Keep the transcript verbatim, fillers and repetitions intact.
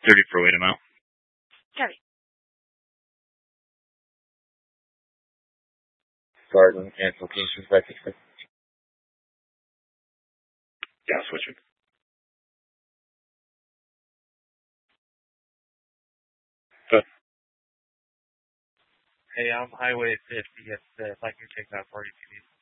thirty for weight amount. Copy. Garden and location selected. Yeah, switch it. Good. Hey, I'm Highway fifty. If, uh, if I can take that for you, please.